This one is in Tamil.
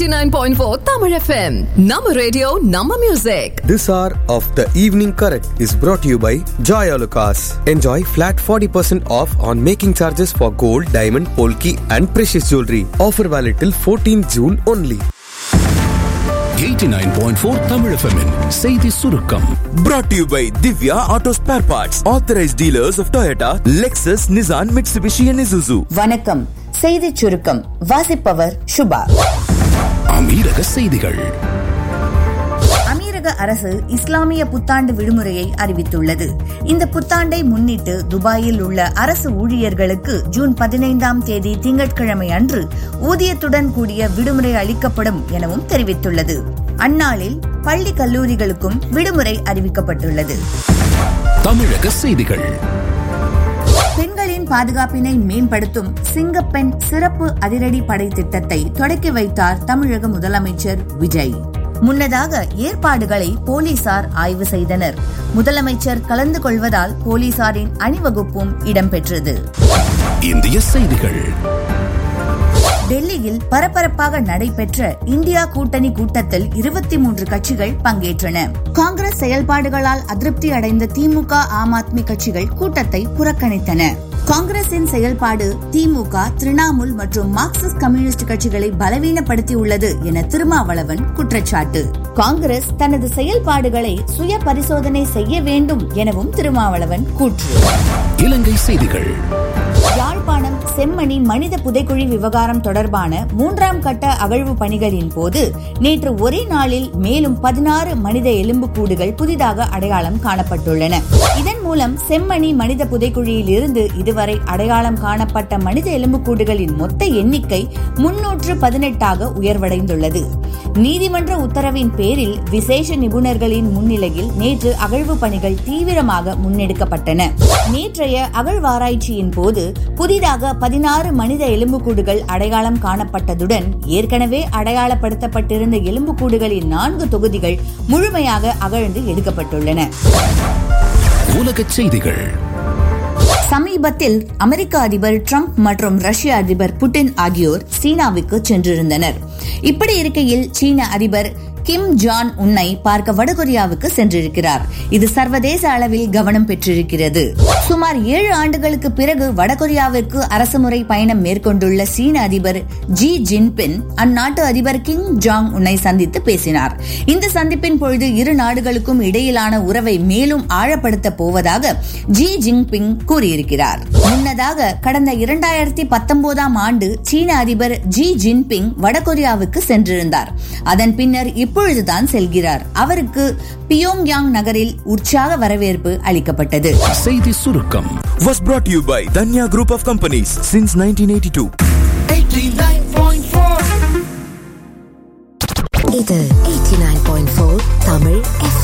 89.4 Tamil FM. Nama radio, Nama music. This hour of the evening correct is brought to you by Joy Alucas. Enjoy flat 40% off on making charges for gold, diamond, polki and precious jewelry. Offer valid till 14th June only. 89.4 Tamil FM -in செய்தி சுருக்கம். Brought to you by Divya Auto Spare Parts, authorized dealers of Toyota, Lexus, Nissan, Mitsubishi and Isuzu. வணக்கம். செய்தி சுருக்கம் வாசிப்பவர் சுபா. அமீரக செய்திகள். அமீரக அரசு இஸ்லாமிய புத்தாண்டு விடுமுறையை அறிவித்துள்ளது. இந்த புத்தாண்டை முன்னிட்டு துபாயில் உள்ள அரசு ஊழியர்களுக்கு ஜூன் 15ஆம் தேதி திங்கட்கிழமை அன்று ஊதியத்துடன் கூடிய விடுமுறை அளிக்கப்படும் எனவும் தெரிவித்துள்ளது. அந்நாளில் பள்ளி கல்லூரிகளுக்கும் விடுமுறை அறிவிக்கப்பட்டுள்ளது. தமிழக செய்திகள். பெண்களின் பாதுகாப்பினை மேம்படுத்தும் சிங்கப்பெண் சிறப்பு அதிரடி படை திட்டத்தை தொடக்கி வைத்தார் தமிழக முதலமைச்சர் விஜய். முன்னதாக ஏற்பாடுகளை போலீசார் ஆய்வு செய்தனர். முதலமைச்சர் கலந்து கொள்வதால் போலீசாரின் அணிவகுப்பும் இடம்பெற்றது. இந்திய செய்திகள். டெல்லியில் பரபரப்பாக நடைபெற்ற இந்தியா கூட்டணி கூட்டத்தில் 23 கட்சிகள் பங்கேற்றன. காங்கிரஸ் செயல்பாடுகளால் அதிருப்தி அடைந்த திமுக, ஆம் ஆத்மி கட்சிகள் கூட்டத்தை புறக்கணித்தன. காங்கிரசின் செயல்பாடு திமுக, திரிணாமுல் மற்றும் மார்க்சிஸ்ட் கம்யூனிஸ்ட் கட்சிகளை பலவீனப்படுத்தியுள்ளது என திருமாவளவன் குற்றச்சாட்டு. காங்கிரஸ் தனது செயல்பாடுகளை சுய பரிசோதனை செய்ய வேண்டும் எனவும் திருமாவளவன் கூற்று. இலங்கை செய்திகள். யாழ்ப்பாணம் செம்மணி மனித புதைக்குழி விவகாரம் தொடர்பான 3ஆம் கட்ட அகழ்வு பணிகளின் போது நேற்று ஒரே நாளில் மேலும் 16 மனித எலும்புக்கூடுகள் புதிதாக அடையாளம் காணப்பட்டுள்ளன. இதன் மூலம் செம்மணி மனித புதைக்குழியில் இருந்து இதுவரை அடையாளம் காணப்பட்ட மனித எலும்புக்கூடுகளின் மொத்த எண்ணிக்கை 318ஆக உயர்வடைந்துள்ளது. நீதிமன்ற உத்தரவின் பேரில் விசேஷ நிபுணர்களின் முன்னிலையில் நேற்று அகழ்வு பணிகள் தீவிரமாக முன்னெடுக்கப்பட்டன. நேற்றைய அகழ்வாராய்ச்சியின் போது புதிதாக 16 மனித எலும்புக்கூடுகள் அடையாளம் காணப்பட்டதுடன் ஏற்கனவே அடையாளப்படுத்தப்பட்டிருந்த எலும்புக்கூடுகளின் 4 தொகுதிகள் முழுமையாக அகழ்ந்து எடுக்கப்பட்டுள்ளன. உலக செய்திகள். சமீபத்தில் அமெரிக்க அதிபர் டிரம்ப் மற்றும் ரஷ்ய அதிபர் புட்டின் ஆகியோர் சீனாவுக்கு சென்றிருந்தனர். இப்படி இருக்கையில் சீன அதிபர் கிம் ஜாங் உன்னை பார்க்க வடகொரியாவுக்கு சென்றிருக்கிறார். இது சர்வதேச அளவில் கவனம் பெற்றிருக்கிறது. சுமார் 7 ஆண்டுகளுக்கு பிறகு வடகொரியாவிற்கு அரசுமுறை பயணம் மேற்கொண்டுள்ள சீன அதிபர் ஜி ஜின்பிங் அந்நாட்டு அதிபர் கிம் ஜாங் உன்னை சந்தித்து பேசினார். இந்த சந்திப்பின் பொழுது இரு நாடுகளுக்கும் இடையிலான உறவை மேலும் ஆழப்படுத்த போவதாக ஜி ஜின்பிங் கூறியிருக்கிறார். முன்னதாக கடந்த 2019ஆம் ஆண்டு சீன அதிபர் ஜி ஜின்பிங் வடகொரியாவுக்கு சென்றிருந்தார். அதன் பின்னர் இப்பொழுதுதான் செல்கிறார். அவருக்கு பியோங்யாங் நகரில் உற்சாக வரவேற்பு அளிக்கப்பட்டது. செய்தி சுருக்கம் Was brought to you by Danya Group of Companies since 1982. 89.4 இது 89.4 தமிழ்